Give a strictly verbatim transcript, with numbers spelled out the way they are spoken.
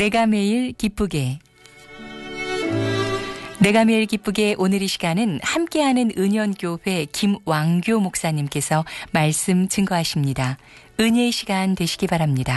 내가 매일 기쁘게. 내가 매일 기쁘게 오늘 이 시간은 함께하는 은연교회 김왕교 목사님께서 말씀 증거하십니다. 은혜의 시간 되시기 바랍니다.